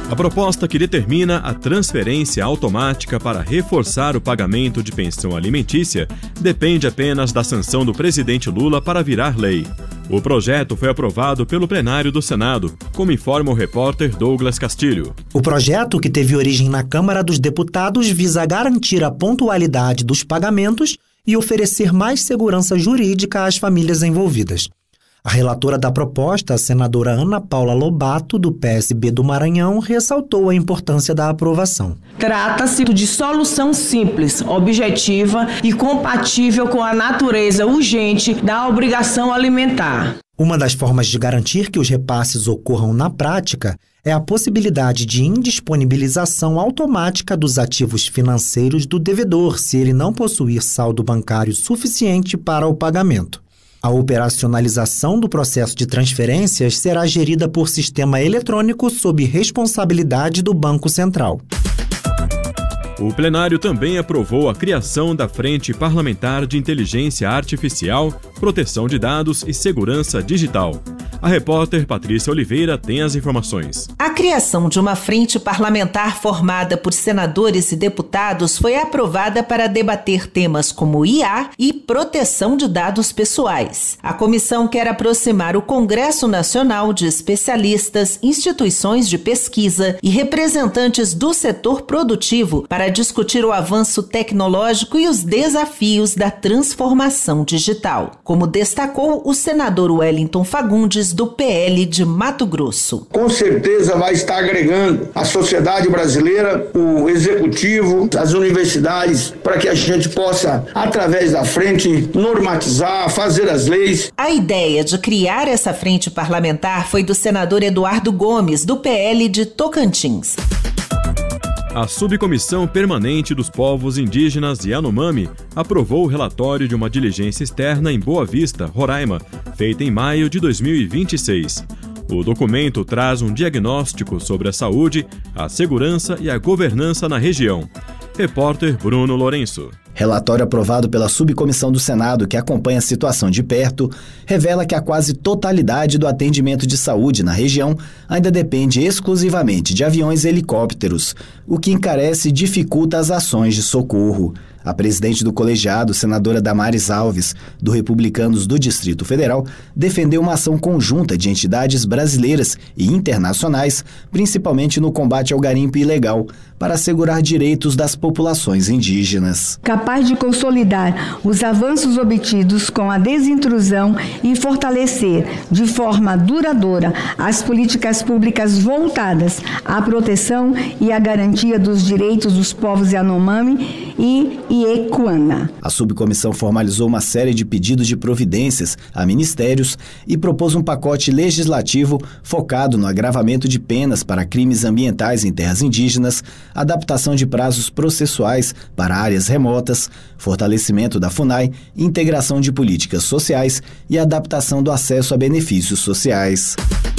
A proposta que determina a transferência automática para reforçar o pagamento de pensão alimentícia depende apenas da sanção do presidente Lula para virar lei. O projeto foi aprovado pelo plenário do Senado, como informa o repórter Douglas Castilho. O projeto, que teve origem na Câmara dos Deputados, visa garantir a pontualidade dos pagamentos e oferecer mais segurança jurídica às famílias envolvidas. A relatora da proposta, a senadora Ana Paula Lobato, do PSB do Maranhão, ressaltou a importância da aprovação. Trata-se de solução simples, objetiva e compatível com a natureza urgente da obrigação alimentar. Uma das formas de garantir que os repasses ocorram na prática é a possibilidade de indisponibilização automática dos ativos financeiros do devedor, se ele não possuir saldo bancário suficiente para o pagamento. A operacionalização do processo de transferências será gerida por sistema eletrônico sob responsabilidade do Banco Central. O plenário também aprovou a criação da Frente Parlamentar de Inteligência Artificial, Proteção de Dados e Segurança Digital. A repórter Patrícia Oliveira tem as informações. A criação de uma frente parlamentar formada por senadores e deputados foi aprovada para debater temas como IA e proteção de dados pessoais. A comissão quer aproximar o Congresso Nacional de especialistas, instituições de pesquisa e representantes do setor produtivo para discutir o avanço tecnológico e os desafios da transformação digital, como destacou o senador Wellington Fagundes, do PL de Mato Grosso. Com certeza vai estar agregando a sociedade brasileira, o executivo, as universidades, para que a gente possa, através da frente, normatizar, fazer as leis. A ideia de criar essa frente parlamentar foi do senador Eduardo Gomes, do PL de Tocantins. A Subcomissão Permanente dos Povos Indígenas Yanomami aprovou o relatório de uma diligência externa em Boa Vista, Roraima, feita em maio de 2026. O documento traz um diagnóstico sobre a saúde, a segurança e a governança na região. Repórter Bruno Lourenço. Relatório aprovado pela Subcomissão do Senado, que acompanha a situação de perto, revela que a quase totalidade do atendimento de saúde na região ainda depende exclusivamente de aviões e helicópteros, o que encarece e dificulta as ações de socorro. A presidente do colegiado, senadora Damares Alves, do Republicanos do Distrito Federal, defendeu uma ação conjunta de entidades brasileiras e internacionais, principalmente no combate ao garimpo ilegal, para assegurar direitos das populações indígenas. Capaz de consolidar os avanços obtidos com a desintrusão e fortalecer de forma duradoura as políticas públicas voltadas à proteção e à garantia dos direitos dos povos Yanomami e Iekuana. A subcomissão formalizou uma série de pedidos de providências a ministérios e propôs um pacote legislativo focado no agravamento de penas para crimes ambientais em terras indígenas, adaptação de prazos processuais para áreas remotas, fortalecimento da FUNAI, integração de políticas sociais e adaptação do acesso a benefícios sociais.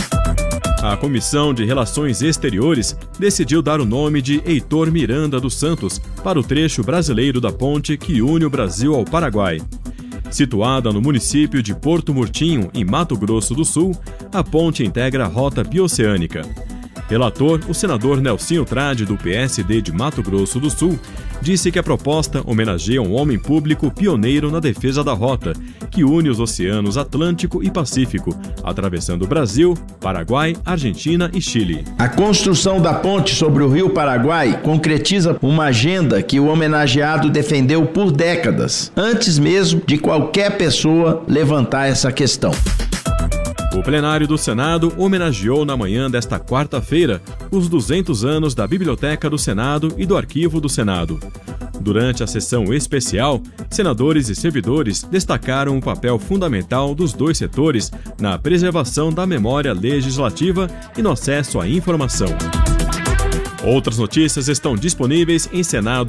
A Comissão de Relações Exteriores decidiu dar o nome de Heitor Miranda dos Santos para o trecho brasileiro da ponte que une o Brasil ao Paraguai. Situada no município de Porto Murtinho, em Mato Grosso do Sul, a ponte integra a rota bioceânica. Relator, o senador Nelsinho Trade, do PSD de Mato Grosso do Sul, disse que a proposta homenageia um homem público pioneiro na defesa da rota, que une os oceanos Atlântico e Pacífico, atravessando o Brasil, Paraguai, Argentina e Chile. A construção da ponte sobre o Rio Paraguai concretiza uma agenda que o homenageado defendeu por décadas, antes mesmo de qualquer pessoa levantar essa questão. O plenário do Senado homenageou na manhã desta quarta-feira os 200 anos da Biblioteca do Senado e do Arquivo do Senado. Durante a sessão especial, senadores e servidores destacaram o papel fundamental dos dois setores na preservação da memória legislativa e no acesso à informação. Outras notícias estão disponíveis em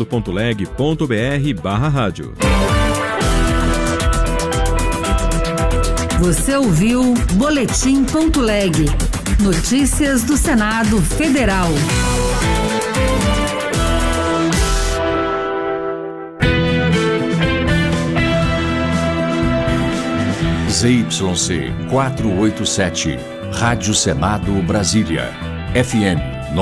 senado.leg.br/rádio. Você ouviu Boletim.leg. Notícias do Senado Federal. ZYC 487, Rádio Senado Brasília, FM